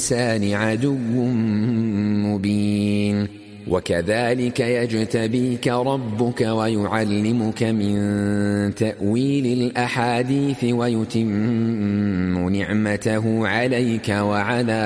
الإنسان عدو مبين. وكذلك يجتبيك ربك ويعلمك من تأويل الأحاديث ويتم نعمته عليك وعلى